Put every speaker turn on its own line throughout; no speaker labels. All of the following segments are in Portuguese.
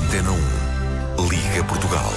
Antena 1. Liga Portugal.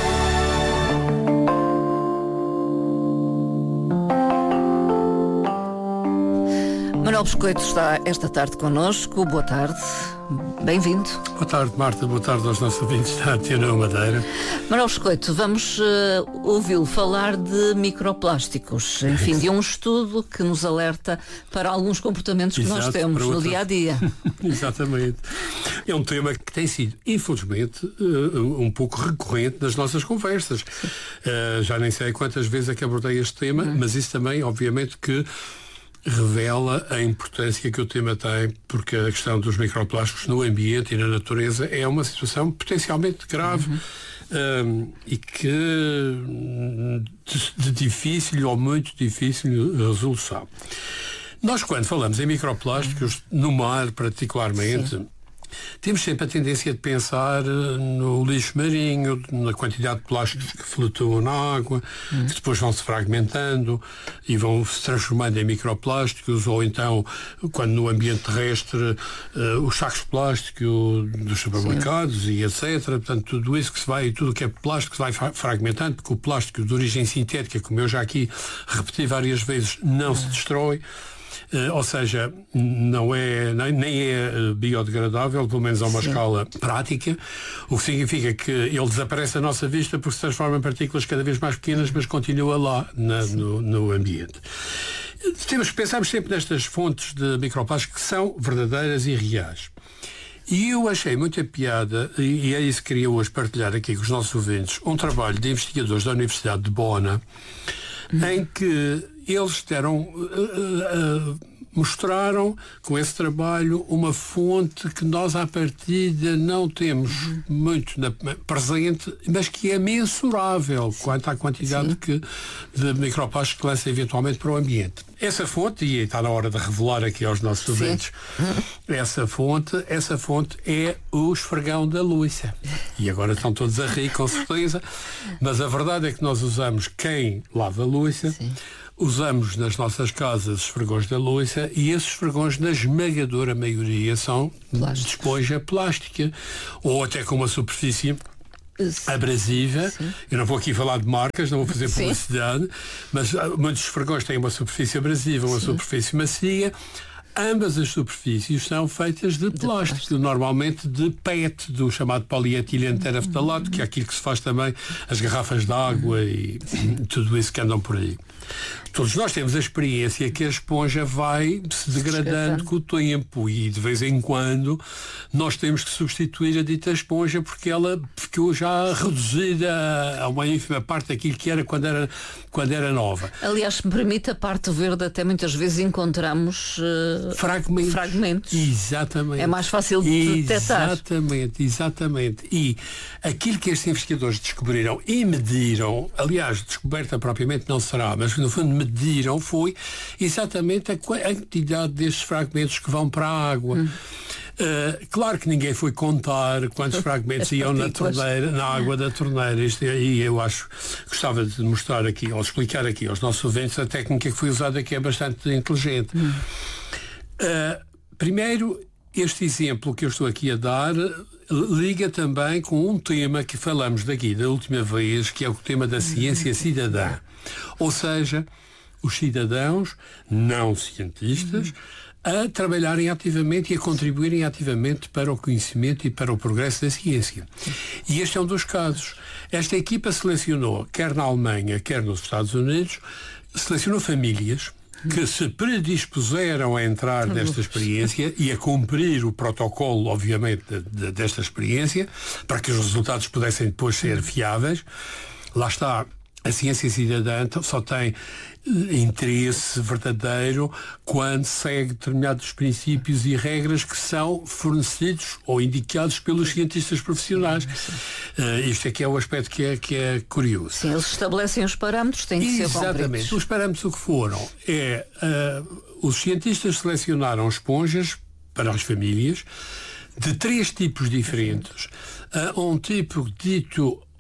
Manuel Biscoito está esta tarde connosco. Boa tarde. Bem-vindo.
Boa tarde, Marta. Boa tarde aos nossos ouvintes da Antena 1 Madeira.
Manuel Biscoito, vamos ouvi-lo falar de microplásticos. Enfim, de um estudo que nos alerta para alguns comportamentos que nós temos no dia-a-dia.
Exatamente. É um tema que tem sido, infelizmente, um pouco recorrente nas nossas conversas. Já nem sei quantas vezes é que abordei este tema, mas isso também, obviamente, que revela a importância que o tema tem, porque a questão dos microplásticos no ambiente e na natureza é uma situação potencialmente grave e que de difícil ou muito difícil resolução. Nós, quando falamos em microplásticos, no mar particularmente, temos sempre a tendência de pensar no lixo marinho, na quantidade de plásticos que flutuam na água, que depois vão se fragmentando e vão se transformando em microplásticos, ou então, quando no ambiente terrestre, os sacos de plástico dos supermercados e etc. Portanto, tudo isso que se vai, tudo que é plástico se vai fragmentando, porque o plástico de origem sintética, como eu já aqui repeti várias vezes, não se destrói. Ou seja, não é, nem é biodegradável, pelo menos a uma escala prática, o que significa que ele desaparece da nossa vista porque se transforma em partículas cada vez mais pequenas, mas continua lá no ambiente. Pensamos sempre nestas fontes de microplástico que são verdadeiras e reais. E eu achei muita piada, e é isso que queria hoje partilhar aqui com os nossos ouvintes, um trabalho de investigadores da Universidade de Bona, em que eles mostraram com esse trabalho uma fonte que nós à partida não temos muito presente, mas que é mensurável quanto à quantidade de microplásticos que lança eventualmente para o ambiente. Essa fonte, e está na hora de revelar aqui aos nossos ouvintes, essa fonte é o esfregão da louça. E agora estão todos a rir, com certeza, mas a verdade é que nós usamos quem lava a louça, usamos nas nossas casas esfregões da louça, e esses esfregões, na esmagadora maioria, são de esponja plástica, ou até com uma superfície abrasiva. Eu não vou aqui falar de marcas, não vou fazer publicidade, mas muitos esfregões têm uma superfície abrasiva, uma superfície macia. Ambas as superfícies são feitas de plástico, normalmente de PET, do chamado polietileno teraftalato, que é aquilo que se faz também as garrafas de água e tudo isso que andam por aí. Todos nós temos a experiência que a esponja vai se degradando com o tempo, e de vez em quando nós temos que substituir a dita esponja porque ela ficou já reduzida a uma ínfima parte daquilo que era quando era nova. Aliás, se me permite, a parte verde até muitas vezes encontramos fragmentos. Exatamente. É mais fácil de detectar. Exatamente. E aquilo que estes investigadores descobriram e mediram, aliás, descoberta propriamente não será, mas no fundo mediram, foi exatamente a quantidade destes fragmentos que vão para a água. Claro que ninguém foi contar quantos fragmentos iam na água da torneira. Isto aí eu acho, gostava de mostrar aqui, ou explicar aqui aos nossos ouvintes, a técnica que foi usada aqui é bastante inteligente. Primeiro, este exemplo que eu estou aqui a dar liga também com um tema que falamos daqui da última vez, que é o tema da ciência cidadã. Ou seja, os cidadãos não cientistas a trabalharem ativamente e a contribuírem ativamente para o conhecimento e para o progresso da ciência. E este é um dos casos. Esta equipa selecionou, quer na Alemanha, quer nos Estados Unidos, selecionou famílias que se predispuseram a entrar nesta experiência e a cumprir o protocolo, obviamente, desta experiência, para que os resultados pudessem depois ser fiáveis. Lá está. A ciência cidadã só tem interesse verdadeiro quando segue determinados princípios e regras que são fornecidos ou indicados pelos cientistas profissionais. Isto é que é o aspecto que é curioso. Sim, eles estabelecem os parâmetros, têm que ser cumpridos. Exatamente. Os parâmetros o que foram os cientistas selecionaram esponjas para as famílias de 3 tipos diferentes. Um tipo dito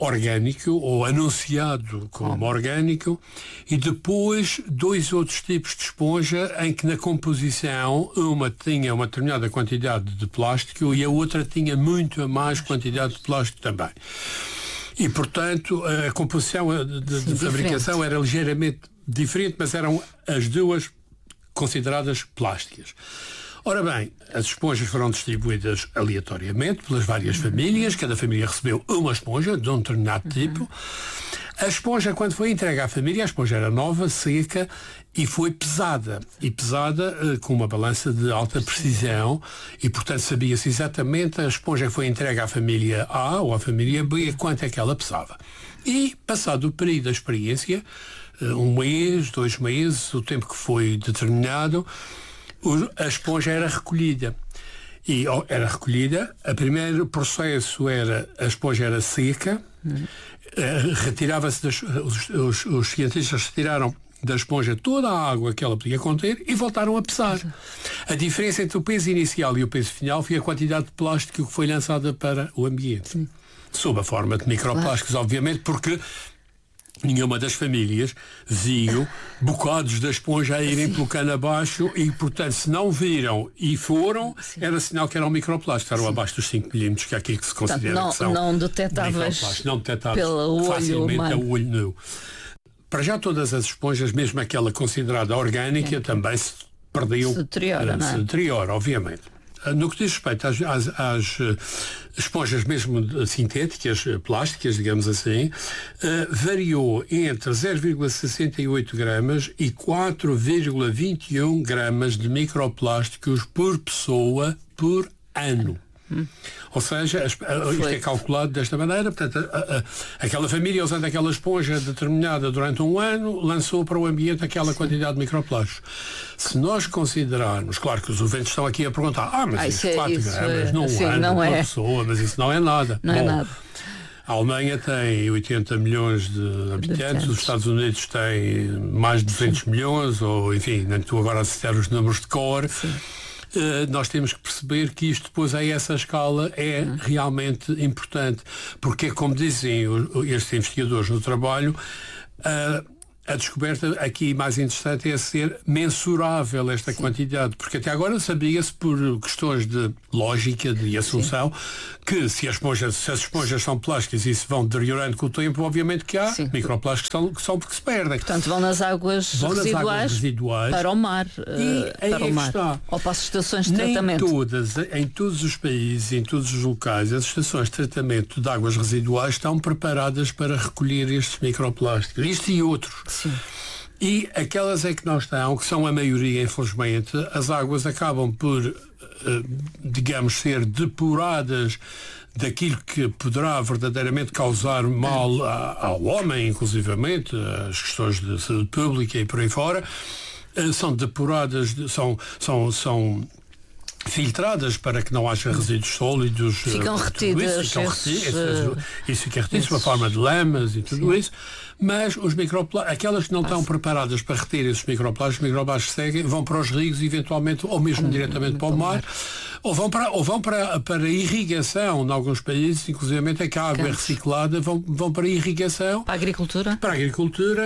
orgânico, ou anunciado como orgânico, e depois 2 outros tipos de esponja em que na composição uma tinha uma determinada quantidade de plástico e a outra tinha muito mais quantidade de plástico também. E, portanto, a composição de fabricação era ligeiramente diferente, mas eram as duas consideradas plásticas. Ora bem, as esponjas foram distribuídas aleatoriamente pelas várias famílias, cada família recebeu uma esponja de um determinado tipo. A esponja, quando foi entregue à família, a esponja era nova, seca e foi pesada. E pesada com uma balança de alta precisão e, portanto, sabia-se exatamente a esponja que foi entregue à família A ou à família B, quanto é que ela pesava. E, passado o período da experiência, 1 mês, 2 meses, o tempo que foi determinado, a esponja era recolhida. E era recolhida, o primeiro processo era, a esponja era seca, retirava-se os cientistas retiraram da esponja toda a água que ela podia conter e voltaram a pesar. A diferença entre o peso inicial e o peso final foi a quantidade de plástico que foi lançada para o ambiente. Sob a forma de microplásticos, obviamente, porque nenhuma das famílias viu bocados da esponja a irem pelo cano abaixo e, portanto, se não viram e foram, era sinal que eram microplásticos. Eram abaixo dos 5 milímetros, que é aqui que se considera,
portanto,
que são
não detetáveis,
não detetáveis
pelo
facilmente
olho
a olho nu. Para já todas as esponjas, mesmo aquela considerada orgânica, também se perdeu.
Se deteriora, não é?
Se deteriora, obviamente. No que diz respeito às esponjas mesmo sintéticas, plásticas, digamos assim, variou entre 0,68 gramas e 4,21 gramas de microplásticos por pessoa por ano. Ou seja, isto é calculado desta maneira, portanto, aquela família, usando aquela esponja determinada durante 1 ano, lançou para o ambiente aquela quantidade de microplásticos. Se nós considerarmos, claro que os ouvintes estão aqui a perguntar, mas isso 4 gramas num ano por pessoa, mas isso não é nada.
Não é nada.
A Alemanha tem 80 milhões de habitantes, os Estados Unidos têm mais de 200 milhões, ou enfim, nem estou agora a citar os números de cor. Nós temos que perceber que isto depois a essa escala é realmente importante, porque como dizem estes investigadores no trabalho, a descoberta aqui mais interessante é ser mensurável esta quantidade, porque até agora sabia-se por questões de lógica, de assunção, que se as esponjas são plásticas e se vão deteriorando com o tempo, obviamente que há microplásticos que são porque se perdem.
Portanto, vão nas águas residuais para o mar. Para o mar. Ou para as estações de tratamento.
Em todos os países, em todos os locais, as estações de tratamento de águas residuais estão preparadas para recolher estes microplásticos. Isto e outros.
Sim.
E aquelas é que não estão, que são a maioria, infelizmente, as águas acabam por, digamos, ser depuradas daquilo que poderá verdadeiramente causar mal ao homem, inclusivamente, as questões de saúde pública e por aí fora, são depuradas, são filtradas para que não haja resíduos sólidos.
Ficam retidas.
Isso fica retido, uma forma de lamas e tudo isso. Mas aquelas que não estão preparadas para reter esses microplásticos seguem, vão para os rios, eventualmente, ou mesmo diretamente para o mar, ou vão para a irrigação. Em alguns países, inclusive, é que a água é reciclada, vão para a irrigação.
Para a agricultura?
Para a agricultura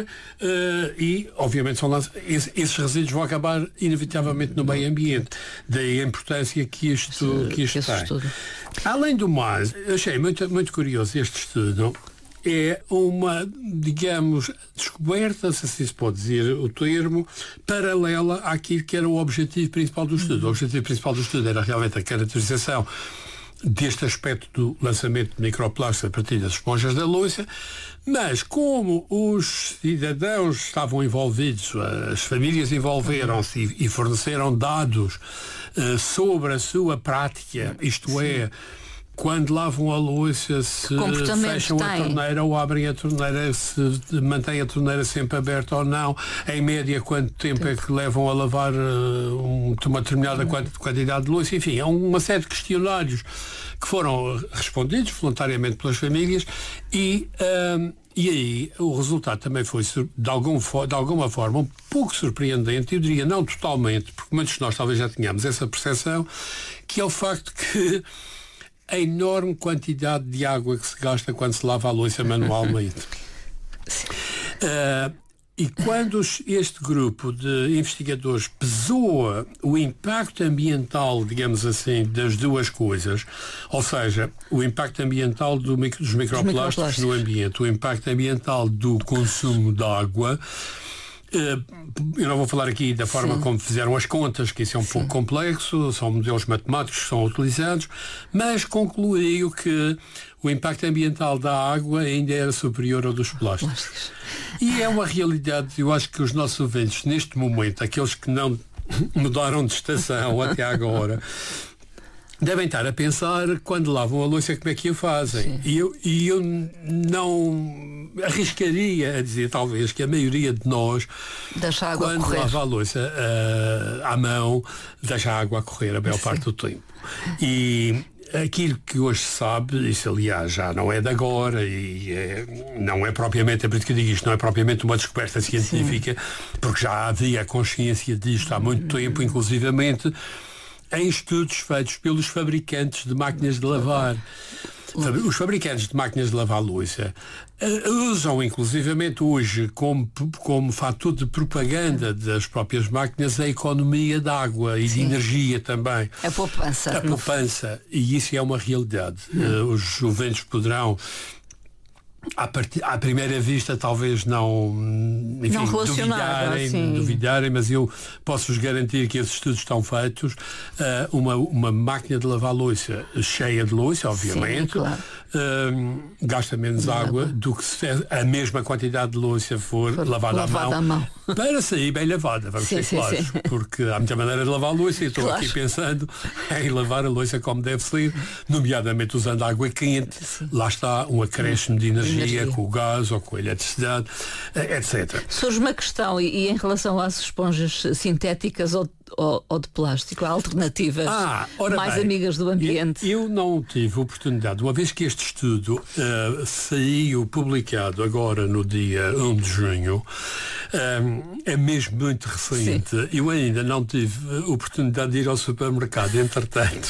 e, obviamente, esses resíduos vão acabar inevitavelmente no meio ambiente. Daí a importância que isto tem. Além do mais, achei muito, muito curioso este estudo. É uma, digamos, descoberta, se assim se pode dizer o termo, paralela àquilo que era o objetivo principal do estudo. O objetivo principal do estudo era realmente a caracterização deste aspecto do lançamento de microplásticos a partir das esponjas da louça, mas como os cidadãos estavam envolvidos, as famílias envolveram-se e forneceram dados sobre a sua prática, isto é, quando lavam a louça, se fecham a torneira ou abrem a torneira, se mantêm a torneira sempre aberta ou não, em média quanto tempo é que levam a lavar uma determinada quantidade de louça, enfim, há uma série de questionários que foram respondidos voluntariamente pelas famílias e aí o resultado também foi de alguma forma um pouco surpreendente, eu diria não totalmente, porque muitos de nós talvez já tínhamos essa percepção, que é o facto que a enorme quantidade de água que se gasta quando se lava a louça manualmente. E quando este grupo de investigadores pesou o impacto ambiental, digamos assim, das duas coisas, ou seja, o impacto ambiental dos microplásticos no ambiente, o impacto ambiental do consumo de água, eu não vou falar aqui da forma como fizeram as contas, que isso é um pouco complexo, são modelos matemáticos que são utilizados, mas concluiu que o impacto ambiental da água ainda era superior ao dos plásticos. E é uma realidade, eu acho que os nossos ouvintes, neste momento, aqueles que não mudaram de estação até agora, devem estar a pensar, quando lavam a louça, como é que a fazem. E eu não arriscaria a dizer, talvez, que a maioria de nós,
deixa a água
quando
correr.
lava a louça à mão, deixa a água a correr a maior parte do tempo. E aquilo que hoje se sabe, isso aliás já não é de agora e não é propriamente, é por isso que eu digo isto, não é propriamente uma descoberta científica, porque já havia consciência disto há muito tempo, inclusivamente em estudos feitos pelos fabricantes de máquinas de lavar. Os fabricantes de máquinas de lavar louça usam inclusivamente hoje como fator de propaganda das próprias máquinas a economia de água e de energia também.
A poupança.
A poupança. E isso é uma realidade. Os ouvintes poderão, à primeira vista, talvez não duvidarem, mas eu posso-vos garantir que esses estudos estão feitos. Uma máquina de lavar louça cheia de louça, obviamente, gasta menos água do que se a mesma quantidade de louça for lavada à mão para sair bem lavada, vamos ser claros, porque há muita maneira de lavar a louça e estou aqui pensando em lavar a louça como deve ser, nomeadamente usando água quente. Lá está um acréscimo de energia com o gás ou com a eletricidade, etc.
Surge uma questão, e em relação às esponjas sintéticas ou de plástico, há alternativas mais amigas do ambiente?
Eu não tive oportunidade, uma vez que este estudo saiu publicado agora no dia 1 de junho, é mesmo muito recente. Eu ainda não tive oportunidade de ir ao supermercado, entretanto,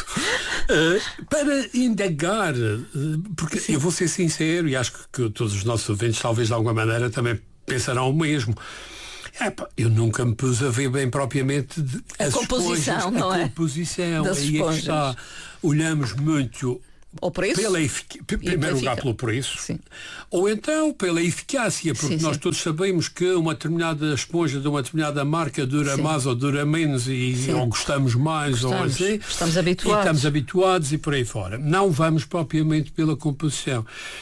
para indagar, porque eu vou ser sincero, e acho que todos os nossos ouvintes talvez de alguma maneira também pensarão o mesmo. Eu nunca me pus a ver bem propriamente
a composição, não é?
A composição.
Das
aí é que está. Olhamos muito
ao preço,
em primeiro lugar pelo preço, ou então pela eficácia, porque nós todos sabemos que uma determinada esponja de uma determinada marca dura mais ou dura menos ou gostamos mais ou assim.
Estamos habituados.
E estamos habituados e por aí fora. Não vamos propriamente pela composição.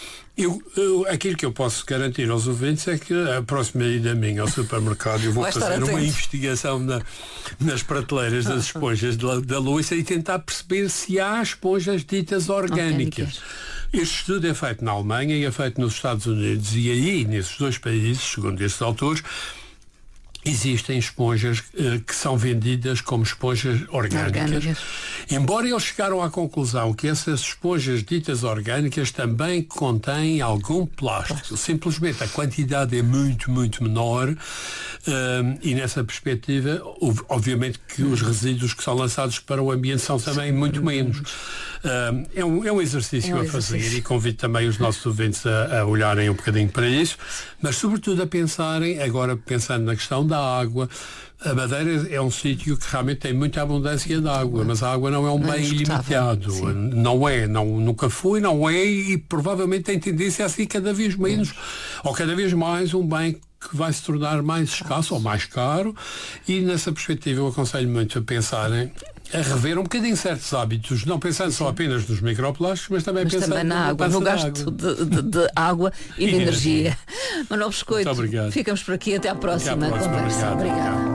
Aquilo que eu posso garantir aos ouvintes é que a próxima ida minha ao supermercado eu vou fazer uma investigação nas prateleiras das esponjas da louça e tentar perceber se há esponjas ditas orgânicas. Este estudo é feito na Alemanha e é feito nos Estados Unidos, e aí, nesses dois países, segundo estes autores, existem esponjas que são vendidas como esponjas orgânicas. Embora eles chegaram à conclusão que essas esponjas ditas orgânicas também contêm algum plástico. Simplesmente a quantidade é muito, muito menor e nessa perspectiva, obviamente que os resíduos que são lançados para o ambiente são também muito menos. É um exercício a fazer e convido também os nossos ouvintes a olharem um bocadinho para isso, mas sobretudo a pensarem, agora pensando na questão da água. A Madeira é um sítio que realmente tem muita abundância de água, mas a água não é um bem ilimitado. Nunca foi, não é, e provavelmente tem tendência a ser cada vez menos ou cada vez mais um bem que vai se tornar mais escasso ou mais caro, e nessa perspectiva eu aconselho muito a pensarem, a rever um bocadinho certos hábitos, não pensando só apenas nos microplásticos, mas também pensando
também na água, no gasto de água e de energia. Manuel Biscoito, ficamos por aqui, até à próxima conversa.
Obrigado.